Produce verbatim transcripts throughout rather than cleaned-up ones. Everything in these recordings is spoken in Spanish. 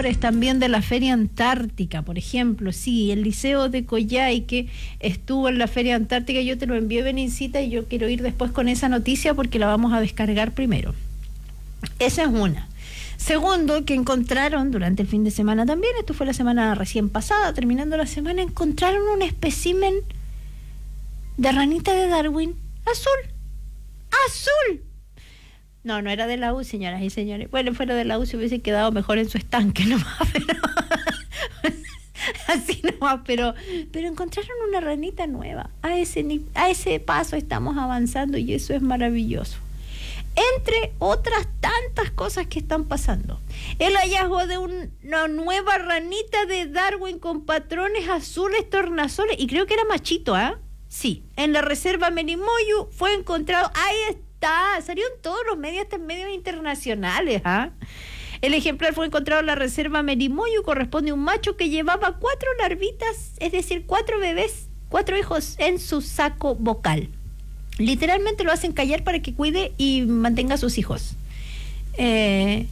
ganadores también de la Feria Antártica, por ejemplo. Sí, el Liceo de Coyhaique estuvo en la Feria Antártica. Yo te lo envié, Benincita, y yo quiero ir después con esa noticia porque la vamos a descargar primero. Esa es una. Segundo, que encontraron durante el fin de semana también, esto fue la semana recién pasada, terminando la semana, encontraron un espécimen de ranita de Darwin azul. ¡Azul! No, no era de la U, señoras y señores. Bueno, fuera de la U se hubiese quedado mejor en su estanque nomás, pero así nomás, pero, pero encontraron una ranita nueva. A ese, a ese paso estamos avanzando y eso es maravilloso. Entre otras tantas cosas que están pasando, el hallazgo de un, una nueva ranita de Darwin con patrones azules tornasoles, y creo que era machito, ¿ah? ¿eh? Sí, en la reserva Merimoyu fue encontrado, ahí está, salió en todos los medios, hasta en medios internacionales, ¿ah? ¿eh? El ejemplar fue encontrado en la reserva Merimoyu, corresponde a un macho que llevaba cuatro larvitas, es decir, cuatro bebés, cuatro hijos en su saco vocal. Literalmente lo hacen callar para que cuide y mantenga a sus hijos. Eh,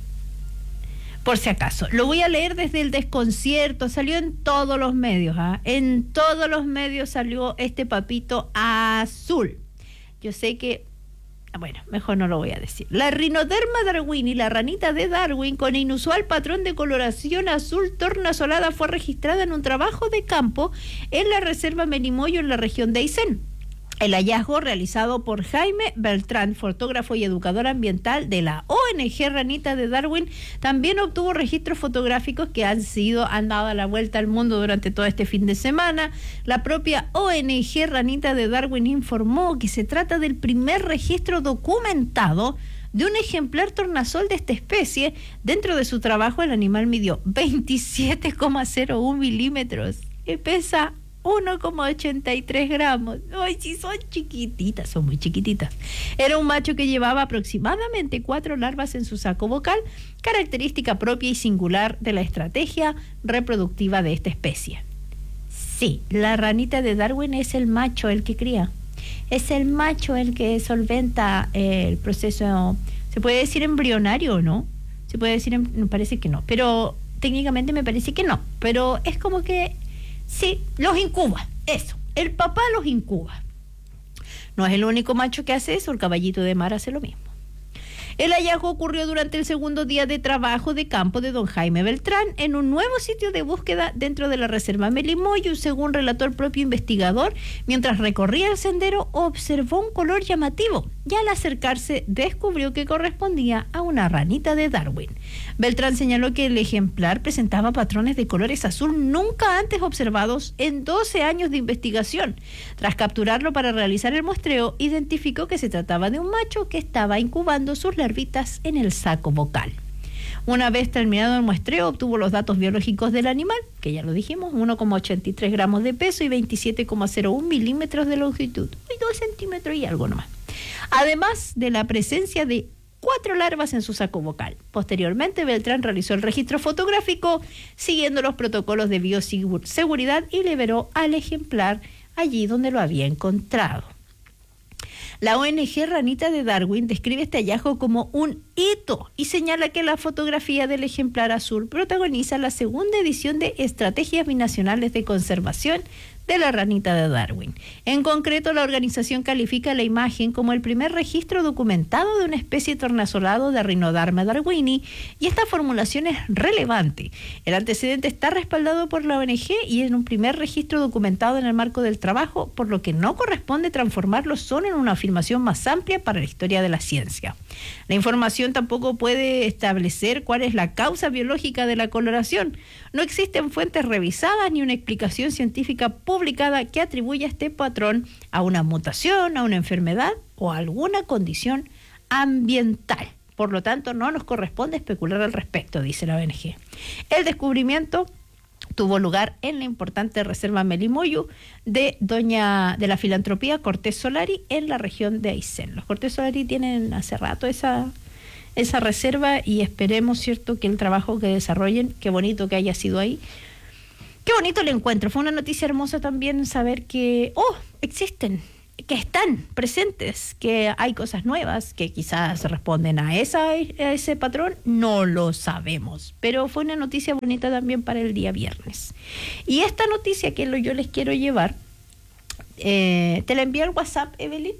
por si acaso. Lo voy a leer desde el desconcierto. Salió en todos los medios. ¿eh? En todos los medios salió este papito azul. Yo sé que... Bueno, mejor no lo voy a decir. La Rhinoderma darwini, la ranita de Darwin, con inusual patrón de coloración azul tornasolada, fue registrada en un trabajo de campo en la reserva Merimoyu, en la región de Aysén. El hallazgo, realizado por Jaime Beltrán, fotógrafo y educador ambiental de la O N G Ranita de Darwin, también obtuvo registros fotográficos que han sido han dado la vuelta al mundo durante todo este fin de semana. La propia O N G Ranita de Darwin informó que se trata del primer registro documentado de un ejemplar tornasol de esta especie. Dentro de su trabajo, el animal midió veintisiete coma cero uno milímetros y pesa uno coma ochenta y tres gramos. Ay, sí, son chiquititas, son muy chiquititas. Era un macho que llevaba aproximadamente cuatro larvas en su saco vocal, característica propia y singular de la estrategia reproductiva de esta especie. Sí, la ranita de Darwin es el macho el que cría. Es el macho el que solventa el proceso, se puede decir embrionario o no. Se puede decir, me parece que no, pero técnicamente me parece que no. Pero es como que sí, los incuba, eso, el papá los incuba. No es el único macho que hace eso, el caballito de mar hace lo mismo. El hallazgo ocurrió durante el segundo día de trabajo de campo de don Jaime Beltrán en un nuevo sitio de búsqueda dentro de la reserva Merimoyu, según relató el propio investigador. Mientras recorría el sendero, observó un color llamativo y al acercarse descubrió que correspondía a una ranita de Darwin. Beltrán señaló que el ejemplar presentaba patrones de colores azul nunca antes observados en doce años de investigación. Tras capturarlo para realizar el muestreo, identificó que se trataba de un macho que estaba incubando sus larvitas en el saco vocal. Una vez terminado el muestreo, obtuvo los datos biológicos del animal, que ya lo dijimos, uno coma ochenta y tres gramos de peso y veintisiete coma cero uno milímetros de longitud, y dos centímetros y algo nomás. Además de la presencia de cuatro larvas en su saco vocal. Posteriormente, Beltrán realizó el registro fotográfico siguiendo los protocolos de bioseguridad y liberó al ejemplar allí donde lo había encontrado. La O N G Ranita de Darwin describe este hallazgo como un hito y señala que la fotografía del ejemplar azul protagoniza la segunda edición de Estrategias Binacionales de Conservación de la ranita de Darwin. En concreto, la organización califica la imagen como el primer registro documentado de una especie tornasolado de Rhinoderma darwini, y esta formulación es relevante. El antecedente está respaldado por la O N G y es un primer registro documentado en el marco del trabajo, por lo que no corresponde transformarlo solo en una afirmación más amplia para la historia de la ciencia. La información tampoco puede establecer cuál es la causa biológica de la coloración. No existen fuentes revisadas ni una explicación científica publicada que atribuya este patrón a una mutación, a una enfermedad o a alguna condición ambiental. Por lo tanto, no nos corresponde especular al respecto, dice la O N G. El descubrimiento tuvo lugar en la importante reserva Merimoyu de doña de la filantropía Cortés Solari en la región de Aysén. Los Cortés Solari tienen hace rato esa esa reserva y esperemos, cierto, que el trabajo que desarrollen, qué bonito que haya sido ahí. Qué bonito el encuentro. Fue una noticia hermosa también saber que, oh, existen que están presentes, que hay cosas nuevas que quizás responden a, esa, a ese patrón, no lo sabemos. Pero fue una noticia bonita también para el día viernes. Y esta noticia que lo, yo les quiero llevar, eh, te la envié al WhatsApp, Evelyn,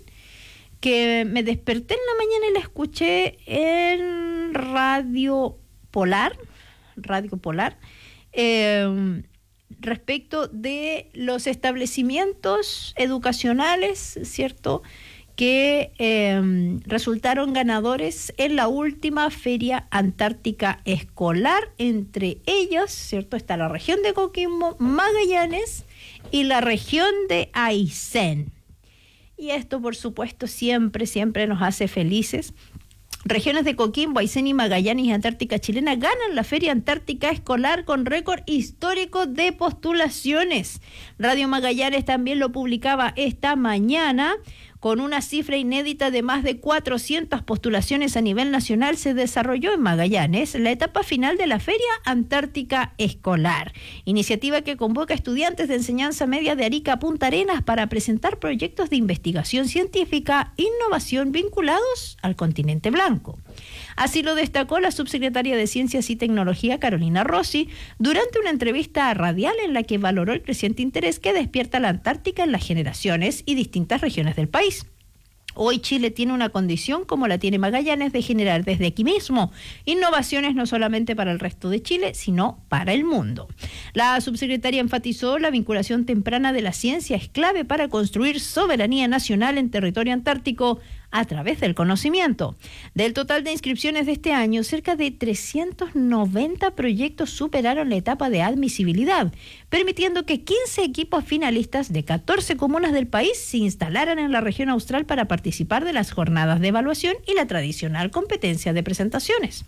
que me desperté en la mañana y la escuché en Radio Polar, Radio Polar, eh, respecto de los establecimientos educacionales, ¿cierto?, que eh, resultaron ganadores en la última Feria Antártica Escolar. Entre ellos, ¿cierto?, está la región de Coquimbo, Magallanes y la región de Aysén. Y esto, por supuesto, siempre, siempre nos hace felices. Regiones de Coquimbo, Aysén y Magallanes y Antártica Chilena ganan la Feria Antártica Escolar con récord histórico de postulaciones. Radio Magallanes también lo publicaba esta mañana. Con una cifra inédita de más de cuatrocientas postulaciones a nivel nacional, se desarrolló en Magallanes la etapa final de la Feria Antártica Escolar, iniciativa que convoca a estudiantes de enseñanza media de Arica a Punta Arenas para presentar proyectos de investigación científica e innovación vinculados al continente blanco. Así lo destacó la subsecretaria de Ciencias y Tecnología, Carolina Rossi, durante una entrevista radial en la que valoró el creciente interés que despierta la Antártica en las generaciones y distintas regiones del país. Hoy Chile tiene una condición, como la tiene Magallanes, de generar desde aquí mismo innovaciones no solamente para el resto de Chile, sino para el mundo. La subsecretaria enfatizó la vinculación temprana de la ciencia es clave para construir soberanía nacional en territorio antártico a través del conocimiento. Del total de inscripciones de este año, cerca de trescientos noventa proyectos superaron la etapa de admisibilidad, permitiendo que quince equipos finalistas de catorce comunas del país se instalaran en la región austral para participar de las jornadas de evaluación y la tradicional competencia de presentaciones.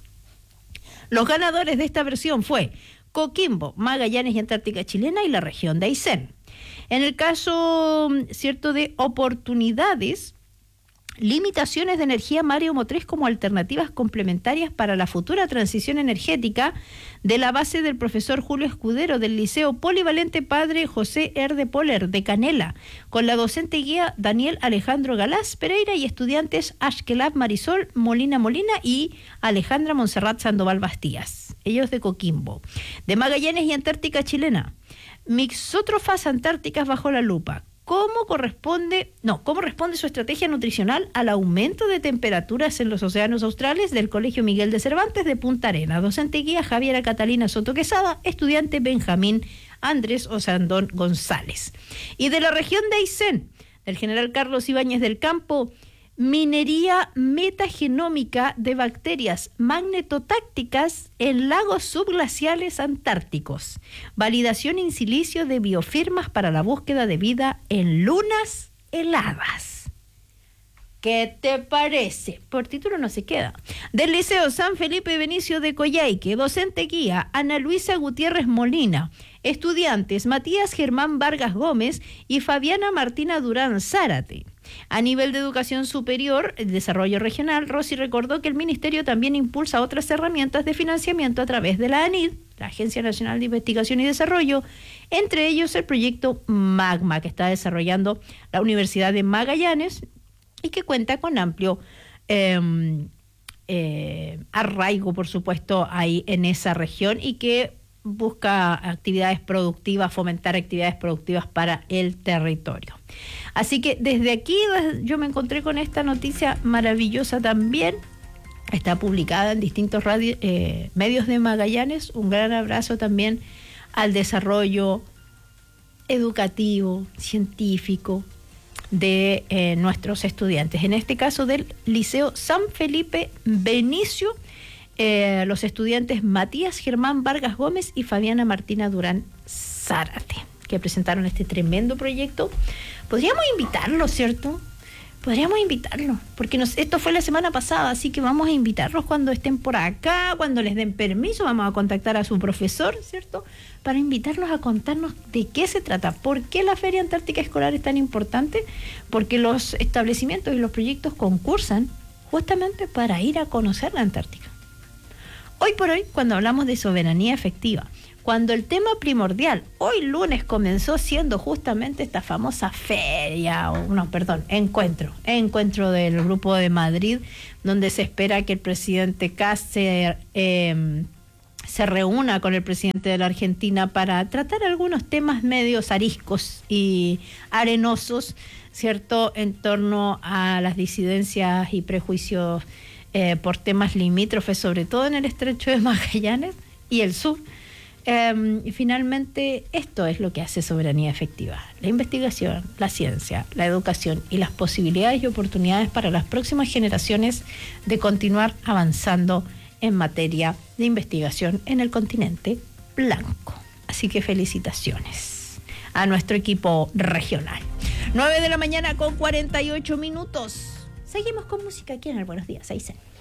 Los ganadores de esta versión fue Coquimbo, Magallanes y Antártica Chilena y la región de Aysén. En el caso, cierto, de oportunidades, limitaciones de energía mareomotriz como alternativas complementarias para la futura transición energética, de la base del profesor Julio Escudero del Liceo Polivalente Padre José Erde Poller de Canela, con la docente guía Daniel Alejandro Galás Pereira y estudiantes Ashkelab Marisol Molina Molina y Alejandra Montserrat Sandoval Bastías, ellos de Coquimbo. De Magallanes y Antártica Chilena, mixótrofas antárticas bajo la lupa. ¿Cómo corresponde, no, cómo responde su estrategia nutricional al aumento de temperaturas en los océanos australes? Del Colegio Miguel de Cervantes de Punta Arenas. Docente guía Javiera Catalina Soto Quesada, estudiante Benjamín Andrés Osandón González. Y de la región de Aysén, del general Carlos Ibáñez del Campo, minería metagenómica de bacterias magnetotácticas en lagos subglaciales antárticos. Validación in silicio de biofirmas para la búsqueda de vida en lunas heladas. ¿Qué te parece? Por título no se queda. Del Liceo San Felipe Benicio de Coyhaique, docente guía Ana Luisa Gutiérrez Molina, estudiantes Matías Germán Vargas Gómez y Fabiana Martina Durán Zárate. A nivel de educación superior, el desarrollo regional, Rossi recordó que el Ministerio también impulsa otras herramientas de financiamiento a través de la ANID, la Agencia Nacional de Investigación y Desarrollo, entre ellos el proyecto MAGMA, que está desarrollando la Universidad de Magallanes y que cuenta con amplio eh, eh, arraigo, por supuesto, ahí en esa región y que busca actividades productivas, fomentar actividades productivas para el territorio. Así que desde aquí yo me encontré con esta noticia maravillosa también. Está publicada en distintos radio, eh, medios de Magallanes. Un gran abrazo también al desarrollo educativo, científico de eh, nuestros estudiantes. En este caso del Liceo San Felipe Benicio, Eh, los estudiantes Matías Germán Vargas Gómez y Fabiana Martina Durán Zárate, que presentaron este tremendo proyecto. Podríamos invitarlos, ¿cierto? Podríamos invitarlos, porque nos, esto fue la semana pasada, así que vamos a invitarlos cuando estén por acá, cuando les den permiso. Vamos a contactar a su profesor, ¿cierto?, para invitarlos a contarnos de qué se trata, por qué la Feria Antártica Escolar es tan importante, porque los establecimientos y los proyectos concursan justamente para ir a conocer la Antártica. Hoy por hoy, cuando hablamos de soberanía efectiva, cuando el tema primordial, hoy lunes comenzó siendo justamente esta famosa feria, o no, perdón, encuentro, encuentro del Grupo de Madrid, donde se espera que el presidente Kast se, eh, se reúna con el presidente de la Argentina para tratar algunos temas medios ariscos y arenosos, ¿cierto?, en torno a las disidencias y prejuicios eh, por temas limítrofes, sobre todo en el Estrecho de Magallanes y el sur. Um, y finalmente, esto es lo que hace soberanía efectiva: la investigación, la ciencia, la educación y las posibilidades y oportunidades para las próximas generaciones de continuar avanzando en materia de investigación en el continente blanco. Así que felicitaciones a nuestro equipo regional. nueve de la mañana con cuarenta y ocho minutos. Seguimos con música aquí en el Buenos Días, Aysén.